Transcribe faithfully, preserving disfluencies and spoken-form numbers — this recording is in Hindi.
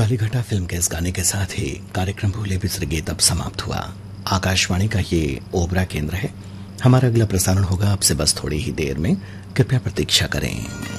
काली घटा फिल्म के इस गाने के साथ ही कार्यक्रम भूले बिसरे गीत अब समाप्त हुआ। आकाशवाणी का ये ओबरा केंद्र है। हमारा अगला प्रसारण होगा आपसे बस थोड़ी ही देर में। कृपया प्रतीक्षा करें।